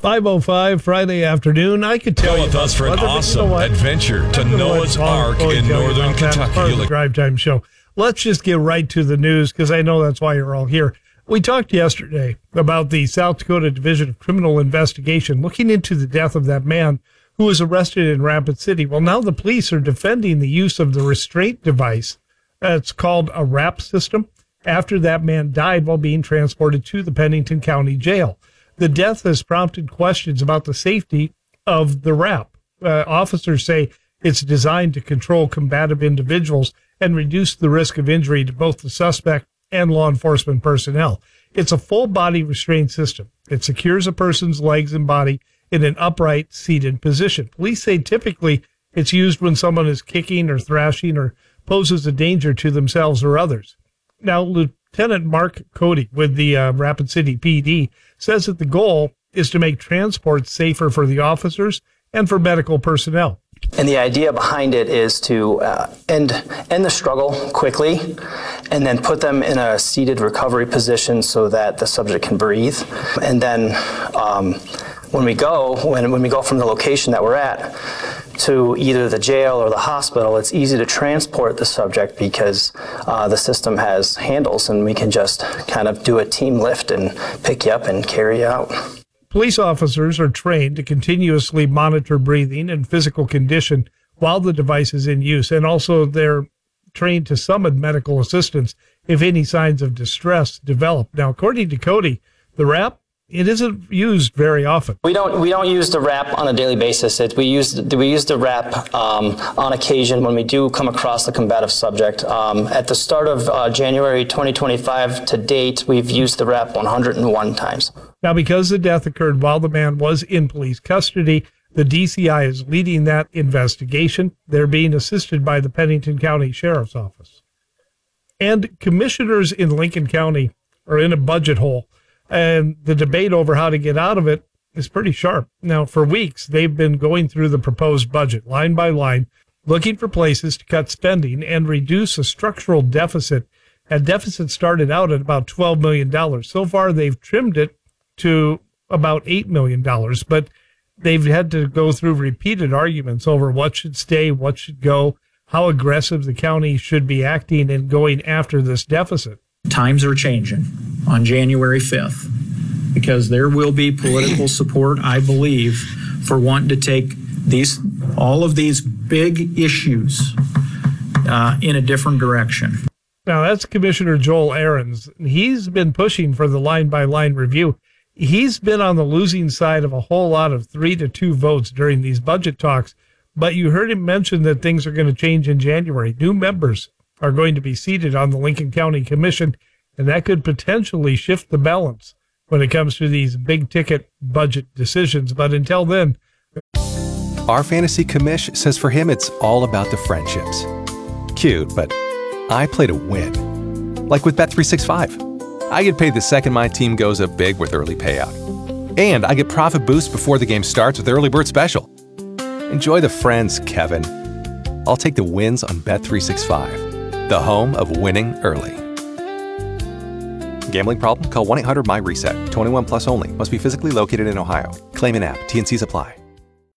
5:05 Friday afternoon. I could tell Go you with us for an awesome adventure to Noah's Ark in northern Kentucky. The Drive Time Show. Let's just get right to the news because I know that's why you're all here. We talked yesterday about the South Dakota Division of Criminal Investigation looking into the death of that man who was arrested in Rapid City. Well, now the police are defending the use of the restraint device. It's called a RAP system after that man died while being transported to the Pennington County Jail. The death has prompted questions about the safety of the RAP. Officers say it's designed to control combative individuals and reduce the risk of injury to both the suspect and law enforcement personnel. It's a full-body restraint system. It secures a person's legs and body in an upright, seated position. Police say typically it's used when someone is kicking or thrashing or poses a danger to themselves or others. Now, Lieutenant Mark Cody with the Rapid City PD says that the goal is to make transport safer for the officers and for medical personnel. And the idea behind it is to end the struggle quickly and then put them in a seated recovery position so that the subject can breathe. And then when we go from the location that we're at to either the jail or the hospital, it's easy to transport the subject because the system has handles and we can just kind of do a team lift and pick you up and carry you out. Police officers are trained to continuously monitor breathing and physical condition while the device is in use, and also they're trained to summon medical assistance if any signs of distress develop. Now, according to Cody, the RAP, it isn't used very often. We don't use the RAP on a daily basis. We use the RAP on occasion when we do come across the combative subject. At the start of January 2025 to date, we've used the RAP 101 times. Now, because the death occurred while the man was in police custody, the DCI is leading that investigation. They're being assisted by the Pennington County Sheriff's Office. And commissioners in Lincoln County are in a budget hole, and the debate over how to get out of it is pretty sharp. Now, for weeks, they've been going through the proposed budget line by line, looking for places to cut spending and reduce a structural deficit. That deficit started out at about $12 million. So far, they've trimmed it to about $8 million, but they've had to go through repeated arguments over what should stay, what should go, how aggressive the county should be acting in going after this deficit. Times are changing on January 5th because there will be political support, I believe, for wanting to take all of these big issues in a different direction. Now, that's Commissioner Joel Ahrens. He's been pushing for the line-by-line review. He's been on the losing side of a whole lot of 3-2 votes during these budget talks, but you heard him mention that things are going to change in January. New members are going to be seated on the Lincoln County Commission, and that could potentially shift the balance when it comes to these big-ticket budget decisions. But until then... Our fantasy commish says for him it's all about the friendships. Cute, but I play to win. Like with Bet365. I get paid the second my team goes up big with early payout. And I get profit boost before the game starts with Early Bird Special. Enjoy the friends, Kevin. I'll take the wins on Bet365, the home of winning early. Gambling problem? Call 1-800-MY-RESET. 21 plus only. Must be physically located in Ohio. Claim in app. T&Cs apply.